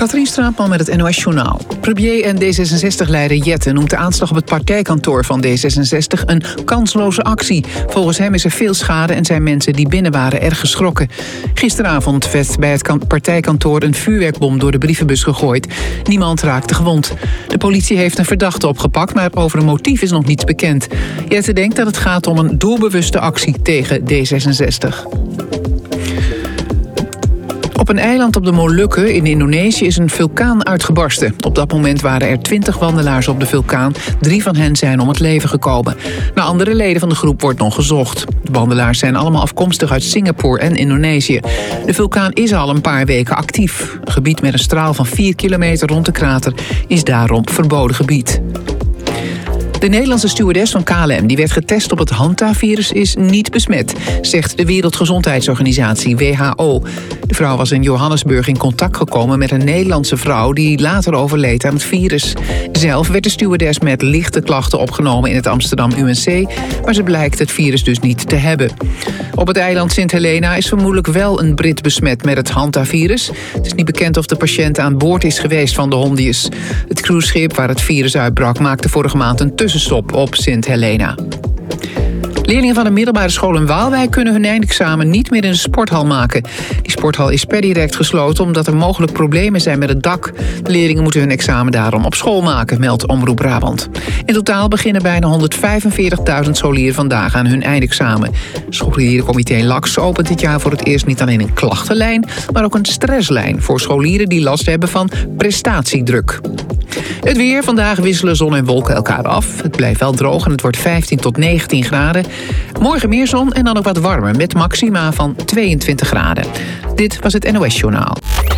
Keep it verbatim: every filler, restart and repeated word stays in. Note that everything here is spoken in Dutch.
Katrien Straatman met het N O S-journaal. Premier en D zesenzestig-leider Jette noemt de aanslag op het partijkantoor van D zesenzestig een kansloze actie. Volgens hem is er veel schade en zijn mensen die binnen waren erg geschrokken. Gisteravond werd bij het partijkantoor een vuurwerkbom door de brievenbus gegooid. Niemand raakte gewond. De politie heeft een verdachte opgepakt, maar over een motief is nog niets bekend. Jette denkt dat het gaat om een doelbewuste actie tegen D zesenzestig. Op een eiland op de Molukken in Indonesië is een vulkaan uitgebarsten. Op dat moment waren er twintig wandelaars op de vulkaan. Drie van hen zijn om het leven gekomen. Naar andere leden van de groep wordt nog gezocht. De wandelaars zijn allemaal afkomstig uit Singapore en Indonesië. De vulkaan is al een paar weken actief. Een gebied met een straal van vier kilometer rond de krater is daarom verboden gebied. De Nederlandse stewardess van K L M, die werd getest op het Hantavirus, is niet besmet, zegt de Wereldgezondheidsorganisatie W H O. De vrouw was in Johannesburg in contact gekomen met een Nederlandse vrouw die later overleed aan het virus. Zelf werd de stewardess met lichte klachten opgenomen in het Amsterdam U N C, maar ze blijkt het virus dus niet te hebben. Op het eiland Sint Helena is vermoedelijk wel een Brit besmet met het Hantavirus. Het is niet bekend of de patiënt aan boord is geweest van de Hondius. Het cruiseschip waar het virus uitbrak maakte vorige maand een tussenstop op Sint Helena. Leerlingen van de middelbare school in Waalwijk kunnen hun eindexamen niet meer in de sporthal maken. Die sporthal is per direct gesloten omdat er mogelijk problemen zijn met het dak. De leerlingen moeten hun examen daarom op school maken, meldt Omroep Brabant. In totaal beginnen bijna honderdvijfenveertigduizend scholieren vandaag aan hun eindexamen. Scholierencomité LAX opent dit jaar voor het eerst niet alleen een klachtenlijn, maar ook een stresslijn voor scholieren die last hebben van prestatiedruk. Het weer. Vandaag wisselen zon en wolken elkaar af. Het blijft wel droog en het wordt vijftien tot negentien graden. Morgen meer zon en dan ook wat warmer met maxima van tweeëntwintig graden. Dit was het N O S-journaal.